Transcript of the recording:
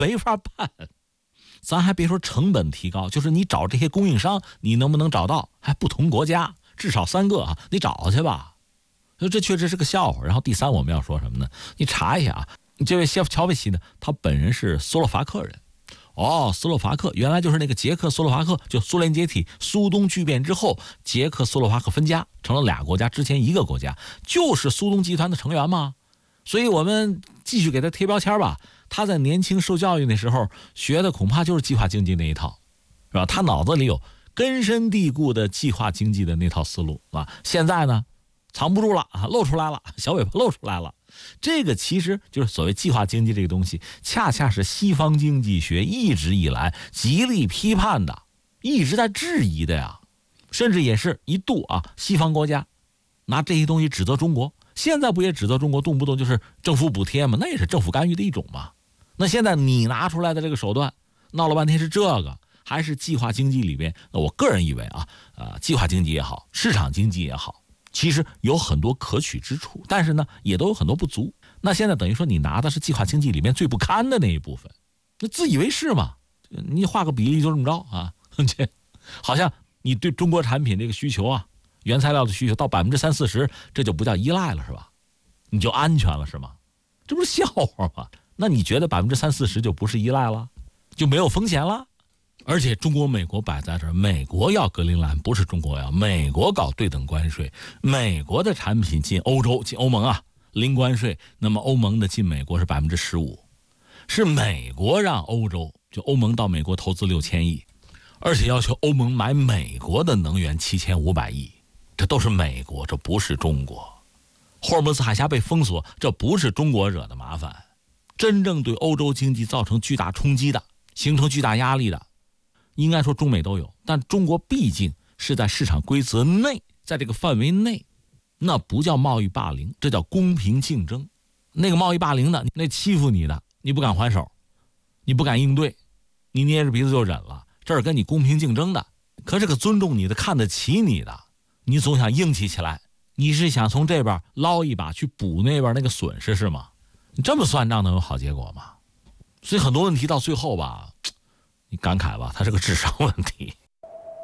没法办。咱还别说成本提高，就是你找这些供应商，你能不能找到？还不同国家至少3个啊，你找去吧。这确实是个笑话。然后第三，我们要说什么呢？你查一下啊，这位乔维奇呢，他本人是斯洛伐克人。斯洛伐克原来就是那个捷克斯洛伐克，就苏联解体、苏东剧变之后，捷克斯洛伐克分家成了2国家，之前1个国家，就是苏东集团的成员嘛。所以我们继续给他贴标签吧。他在年轻受教育那时候学的恐怕就是计划经济那一套，是吧？他脑子里有根深蒂固的计划经济的那套思路啊。现在呢，藏不住了啊，露出来了，小尾巴露出来了。这个其实就是所谓计划经济这个东西，恰恰是西方经济学一直以来极力批判的，一直在质疑的呀。甚至也是一度啊，西方国家拿这些东西指责中国。现在不也指责中国动不动就是政府补贴吗？那也是政府干预的一种嘛。那现在你拿出来的这个手段，闹了半天是这个，还是计划经济里边？那我个人以为啊，计划经济也好，市场经济也好，其实有很多可取之处，但是呢，也都有很多不足。那现在等于说你拿的是计划经济里面最不堪的那一部分，那自以为是嘛？你画个比例就这么着啊？这好像你对中国产品这个需求啊，原材料的需求到30%-40%，这就不叫依赖了是吧？你就安全了是吗？这不是笑话吗？那你觉得30%-40%就不是依赖了，就没有风险了？而且中国美国摆在这儿，美国要格陵兰，不是中国要，美国搞对等关税，美国的产品进欧洲进欧盟啊，零关税，那么欧盟的进美国是15%，是美国让欧洲就欧盟到美国投资6000亿，而且要求欧盟买美国的能源7500亿，这都是美国，这不是中国。霍尔木兹海峡被封锁，这不是中国惹的麻烦，真正对欧洲经济造成巨大冲击的，形成巨大压力的，应该说中美都有，但中国毕竟是在市场规则内，在这个范围内，那不叫贸易霸凌，这叫公平竞争。那个贸易霸凌的，那欺负你的，你不敢还手，你不敢应对，你捏着鼻子就忍了，这是跟你公平竞争的。可是个尊重你的，看得起你的，你总想硬气起来，你是想从这边捞一把去补那边那个损失是吗？你这么算账能有好结果吗？所以很多问题到最后吧，你感慨吧，它是个智商问题。